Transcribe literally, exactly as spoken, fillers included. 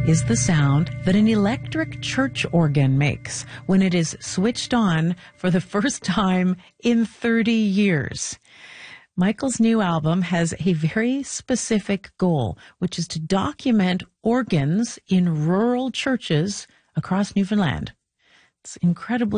is the sound that an electric church organ makes when it is switched on for the first time in thirty years. Michael's new album has a very specific goal, which is to document organs in rural churches across Newfoundland. It's incredibly